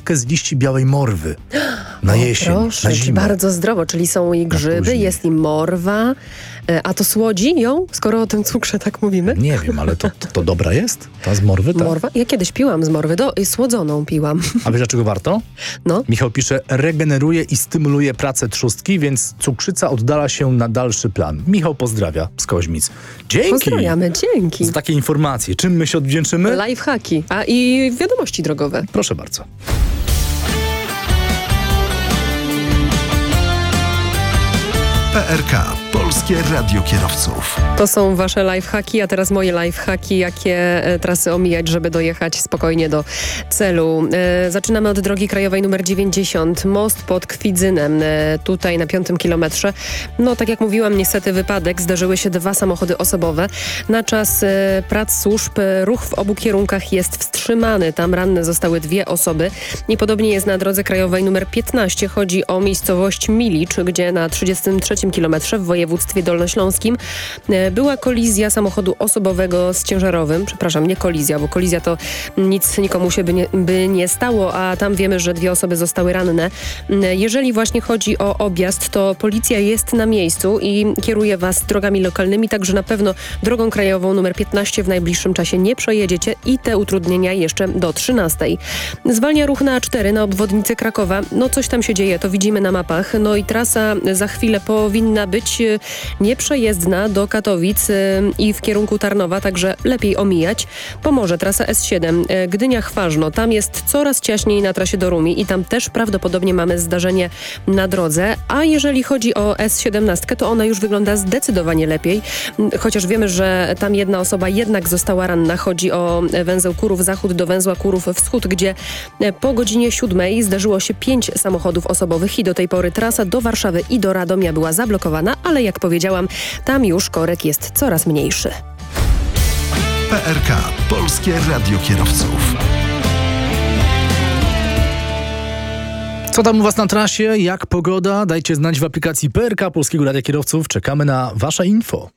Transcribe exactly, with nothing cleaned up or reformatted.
herbatkę z liści białej morwy. Na O, jesień, proszę, na czy zimę. bardzo zdrowo, czyli są i grzyby, później. jest i morwa. E, A to słodzi ją, skoro o tym cukrze tak mówimy? Nie wiem, ale to, to, to dobra jest? Ta z morwy? Ta? Morwa? Ja kiedyś piłam z morwy, do, i słodzoną piłam. A wiesz dlaczego warto? No. Michał pisze, regeneruje i stymuluje pracę trzustki, więc cukrzyca oddala się na dalszy plan. Michał pozdrawia z Koźmic. Dzięki! Pozdrawiamy, dzięki. Za takie informacje. Czym my się odwdzięczymy? Lifehacki, a i wiadomości drogowe. Proszę bardzo. P R K. Polskie Radio Kierowców. To są wasze lifehacki, a teraz moje lifehacki, jakie e, trasy omijać, żeby dojechać spokojnie do celu. E, zaczynamy od drogi krajowej numer dziewięćdziesiąt, most pod Kwidzynem, e, tutaj na piątym kilometrze. No tak jak mówiłam, niestety wypadek, zdarzyły się dwa samochody osobowe. Na czas e, prac służb e, ruch w obu kierunkach jest wstrzymany. Tam ranne zostały dwie osoby. I podobnie jest na drodze krajowej numer piętnaście. Chodzi o miejscowość Milicz, gdzie na trzydziestym trzecim kilometrze w województwie dolnośląskim e, była kolizja samochodu osobowego z ciężarowym. Przepraszam, nie kolizja, bo kolizja to nic nikomu się by nie, by nie stało, a tam wiemy, że dwie osoby zostały ranne. E, Jeżeli właśnie chodzi o objazd, to policja jest na miejscu i kieruje was drogami lokalnymi, także na pewno drogą krajową numer piętnaście w najbliższym czasie nie przejedziecie i te utrudnienia jeszcze do trzynastej. Zwalnia ruch na A cztery na obwodnicy Krakowa. No coś tam się dzieje, to widzimy na mapach. No i trasa za chwilę powinna być e, nieprzejezdna do Katowic e, i w kierunku Tarnowa, także lepiej omijać. Pomoże trasa S siedem e, Gdynia-Chważno. Tam jest coraz ciaśniej na trasie do Rumi i tam też prawdopodobnie mamy zdarzenie na drodze. A jeżeli chodzi o S siedemnaście, to ona już wygląda zdecydowanie lepiej. Chociaż wiemy, że tam jedna osoba jednak została ranna. Chodzi o węzeł Kurów-Zachód do węzła Kurów-Wschód, gdzie po godzinie siódmej zdarzyło się pięć samochodów osobowych i do tej pory trasa do Warszawy i do Radomia była zablokowana, ale jak powiedziałam, tam już korek jest coraz mniejszy. P R K. Polskie Radio Kierowców. Co tam u was na trasie? Jak pogoda? Dajcie znać w aplikacji P R K Polskiego Radia Kierowców. Czekamy na wasze info.